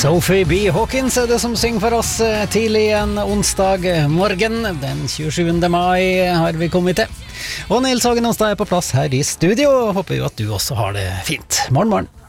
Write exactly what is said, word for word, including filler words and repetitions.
Sophie B. Hawkins er det som synger for oss tidlig en onsdag morgen. Den tjuesjuende mai har vi kommet til. Og Nils Hagen Onsdag er på plass her i studio. Håper jo at du også har det fint. Morgen, morgen.